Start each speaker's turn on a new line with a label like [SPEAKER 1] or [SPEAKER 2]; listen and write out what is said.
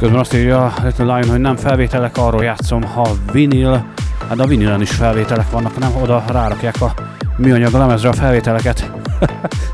[SPEAKER 1] Közben azt írja a Little Lion, hogy nem felvételek, arról játszom, ha vinil. Hát a vinilen is felvételek vannak, nem oda rárakják a műanyag lemezre a felvételeket.